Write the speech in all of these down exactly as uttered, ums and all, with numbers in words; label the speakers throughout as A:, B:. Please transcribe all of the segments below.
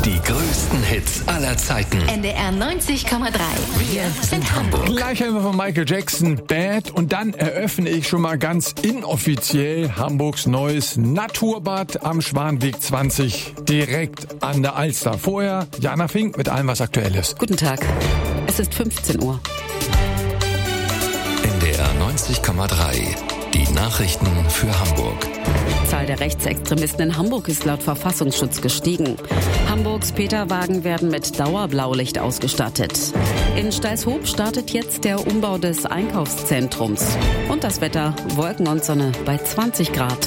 A: Die größten Hits aller Zeiten.
B: N D R neunzig Komma drei.
A: Wir sind Hamburg.
C: Gleich haben wir von Michael Jackson Bad und dann eröffne ich schon mal ganz inoffiziell Hamburgs neues Naturbad am Schwanweg zwanzig direkt an der Alster. Vorher Jana Fink mit allem, was aktuell ist.
D: Guten Tag. Es ist fünfzehn Uhr.
A: N D R neunzig Komma drei. Die Nachrichten für Hamburg.
D: Die Zahl der Rechtsextremisten in Hamburg ist laut Verfassungsschutz gestiegen. Hamburgs Peterwagen werden mit Dauerblaulicht ausgestattet. In Stalshoop startet jetzt der Umbau des Einkaufszentrums. Und das Wetter, Wolken und Sonne bei zwanzig Grad.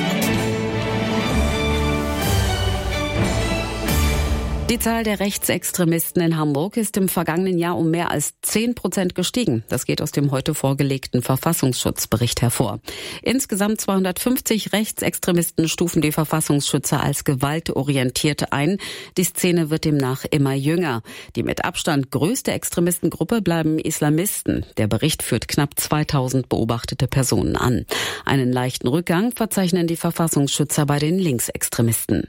D: Die Zahl der Rechtsextremisten in Hamburg ist im vergangenen Jahr um mehr als zehn Prozent gestiegen. Das geht aus dem heute vorgelegten Verfassungsschutzbericht hervor. Insgesamt zweihundertfünfzig Rechtsextremisten stufen die Verfassungsschützer als gewaltorientiert ein. Die Szene wird demnach immer jünger. Die mit Abstand größte Extremistengruppe bleiben Islamisten. Der Bericht führt knapp zweitausend beobachtete Personen an. Einen leichten Rückgang verzeichnen die Verfassungsschützer bei den Linksextremisten.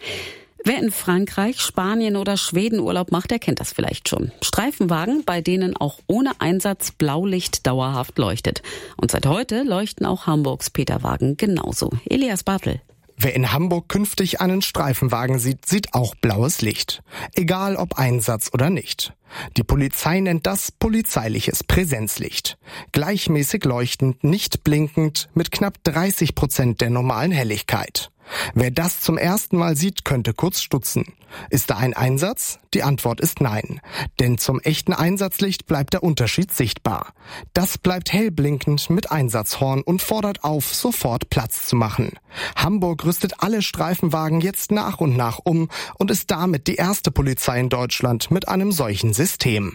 D: Wer in Frankreich, Spanien oder Schweden Urlaub macht, der kennt das vielleicht schon. Streifenwagen, bei denen auch ohne Einsatz Blaulicht dauerhaft leuchtet. Und seit heute leuchten auch Hamburgs Peterwagen genauso. Elias Bartel.
E: Wer in Hamburg künftig einen Streifenwagen sieht, sieht auch blaues Licht. Egal ob Einsatz oder nicht. Die Polizei nennt das polizeiliches Präsenzlicht. Gleichmäßig leuchtend, nicht blinkend, mit knapp dreißig Prozent der normalen Helligkeit. Wer das zum ersten Mal sieht, könnte kurz stutzen. Ist da ein Einsatz? Die Antwort ist nein. Denn zum echten Einsatzlicht bleibt der Unterschied sichtbar. Das bleibt hell blinkend mit Einsatzhorn und fordert auf, sofort Platz zu machen. Hamburg rüstet alle Streifenwagen jetzt nach und nach um und ist damit die erste Polizei in Deutschland mit einem solchen System.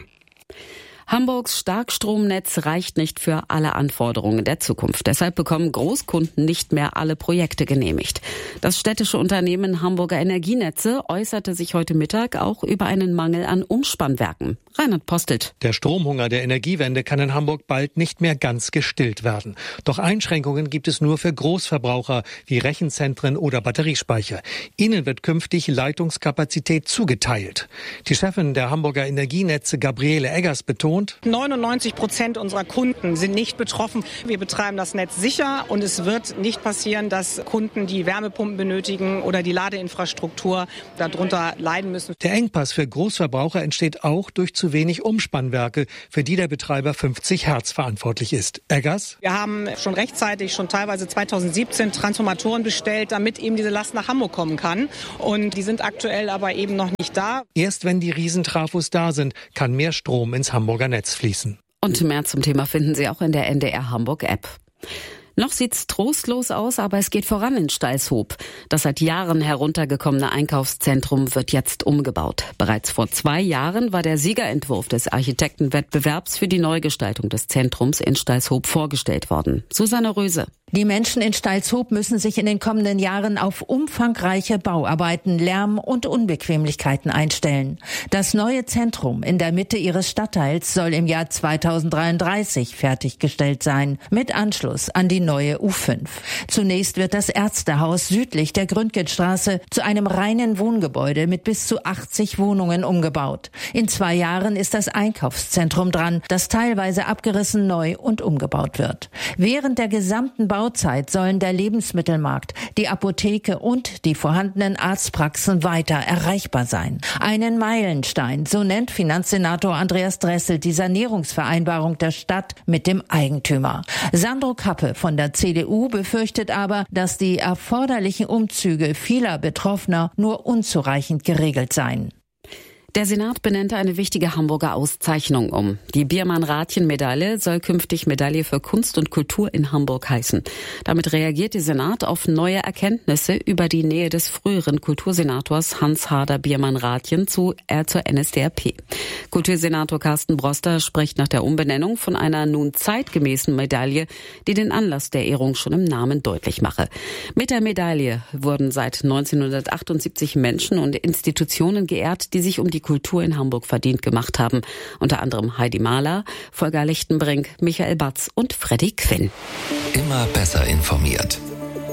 D: Hamburgs Starkstromnetz reicht nicht für alle Anforderungen der Zukunft. Deshalb bekommen Großkunden nicht mehr alle Projekte genehmigt. Das städtische Unternehmen Hamburger Energienetze äußerte sich heute Mittag auch über einen Mangel an Umspannwerken. Reinhard Postelt.
F: Der Stromhunger der Energiewende kann in Hamburg bald nicht mehr ganz gestillt werden. Doch Einschränkungen gibt es nur für Großverbraucher wie Rechenzentren oder Batteriespeicher. Ihnen wird künftig Leitungskapazität zugeteilt. Die Chefin der Hamburger Energienetze, Gabriele Eggers, betont,
G: neunundneunzig Prozent unserer Kunden sind nicht betroffen. Wir betreiben das Netz sicher und es wird nicht passieren, dass Kunden, die Wärmepumpen benötigen oder die Ladeinfrastruktur, darunter leiden müssen.
F: Der Engpass für Großverbraucher entsteht auch durch zu wenig Umspannwerke, für die der Betreiber fünfzig Hertz verantwortlich ist. Eggers?
G: Wir haben schon rechtzeitig, schon teilweise zweitausendsiebzehn, Transformatoren bestellt, damit eben diese Last nach Hamburg kommen kann. Und die sind aktuell aber eben noch nicht da.
F: Erst wenn die Riesentrafos da sind, kann mehr Strom ins Hamburger Netz fließen.
D: Und mehr zum Thema finden Sie auch in der N D R Hamburg App. Noch sieht's trostlos aus, aber es geht voran in Stalshoop. Das seit Jahren heruntergekommene Einkaufszentrum wird jetzt umgebaut. Bereits vor zwei Jahren war der Siegerentwurf des Architektenwettbewerbs für die Neugestaltung des Zentrums in Stalshoop vorgestellt worden. Susanne Röse.
H: Die Menschen in Stalshoop müssen sich in den kommenden Jahren auf umfangreiche Bauarbeiten, Lärm und Unbequemlichkeiten einstellen. Das neue Zentrum in der Mitte ihres Stadtteils soll im Jahr zweitausenddreiunddreißig fertiggestellt sein, mit Anschluss an die neue U fünf. Zunächst wird das Ärztehaus südlich der Gründgenstraße zu einem reinen Wohngebäude mit bis zu achtzig Wohnungen umgebaut. In zwei Jahren ist das Einkaufszentrum dran, das teilweise abgerissen, neu und umgebaut wird. Während der gesamten Bauzeit sollen der Lebensmittelmarkt, die Apotheke und die vorhandenen Arztpraxen weiter erreichbar sein. Einen Meilenstein, so nennt Finanzsenator Andreas Dressel die Sanierungsvereinbarung der Stadt mit dem Eigentümer. Sandro Kappe von der C D U befürchtet aber, dass die erforderlichen Umzüge vieler Betroffener nur unzureichend geregelt seien.
D: Der Senat benannte eine wichtige Hamburger Auszeichnung um. Die Biermann-Rathjen-Medaille soll künftig Medaille für Kunst und Kultur in Hamburg heißen. Damit reagiert der Senat auf neue Erkenntnisse über die Nähe des früheren Kultursenators Hans Harder Biermann-Rathjen zu, äh, zur N S D A P. Kultursenator Carsten Broster spricht nach der Umbenennung von einer nun zeitgemäßen Medaille, die den Anlass der Ehrung schon im Namen deutlich mache. Mit der Medaille wurden seit neunzehnhundertachtundsiebzig Menschen und Institutionen geehrt, die sich um die Kultur in Hamburg verdient gemacht haben. Unter anderem Heidi Mahler, Volker Lichtenbrink, Michael Batz und Freddy Quinn.
A: Immer besser informiert.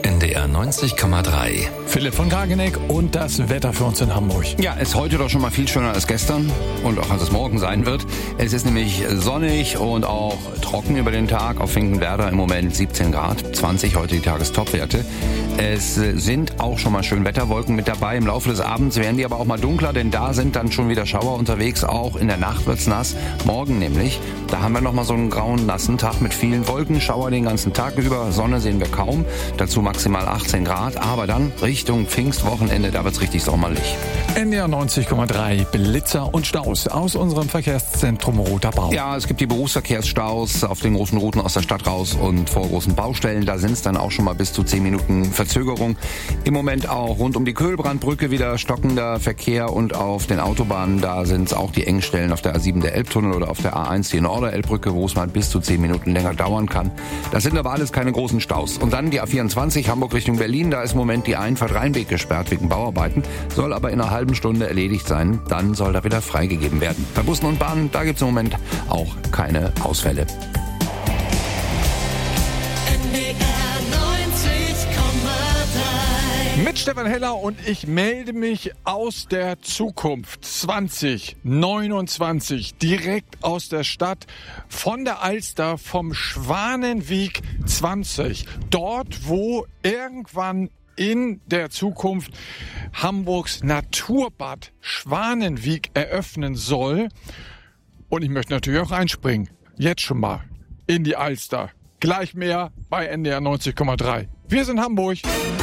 A: N D R neunzig Komma drei.
C: Philipp von Kageneck und das Wetter für uns in Hamburg.
I: Ja, ist heute doch schon mal viel schöner als gestern und auch als es morgen sein wird. Es ist nämlich sonnig und auch trocken über den Tag. Auf Finkenwerder im Moment siebzehn Grad, zwanzig heute die Tagestopwerte. Es sind auch schon mal schön Wetterwolken mit dabei. Im Laufe des Abends werden die aber auch mal dunkler, denn da sind dann schon wieder Schauer unterwegs. Auch in der Nacht wird's nass. Morgen nämlich, da haben wir noch mal so einen grauen, nassen Tag mit vielen Wolken. Schauer den ganzen Tag über. Sonne sehen wir kaum. Dazu maximal achtzehn Grad. Aber dann Richtung Pfingstwochenende, da wird's richtig sommerlich.
C: N D R neunzig Komma drei, Blitzer und Staus aus unserem Verkehrszentrum Roter Bau.
I: Ja, es gibt die Berufsverkehrsstaus auf den großen Routen aus der Stadt raus und vor großen Baustellen. Da sind es dann auch schon mal bis zu zehn Minuten Verzögerung. Im Moment auch rund um die Köhlbrandbrücke wieder stockender Verkehr und auf den Autobahnen, da sind es auch die Engstellen auf der A sieben, der Elbtunnel oder auf der A eins, die Norderelbbrücke, wo es mal bis zu zehn Minuten länger dauern kann. Das sind aber alles keine großen Staus. Und dann die A vierundzwanzig, Hamburg Richtung Berlin, da ist im Moment die Einfahrt Rheinweg gesperrt wegen Bauarbeiten, soll aber in einer halben Stunde erledigt sein. Dann soll da wieder freigegeben werden. Bei Bussen und Bahnen, da gibt es im Moment auch keine Ausfälle.
C: Mit Stefan Heller und ich melde mich aus der Zukunft zwanzig neunundzwanzig, direkt aus der Stadt, von der Alster, vom Schwanenweg zwanzig. Dort, wo irgendwann in der Zukunft Hamburgs Naturbad Schwanenweg eröffnen soll. Und ich möchte natürlich auch einspringen. Jetzt schon mal in die Alster. Gleich mehr bei N D R neunzig Komma drei. Wir sind Hamburg.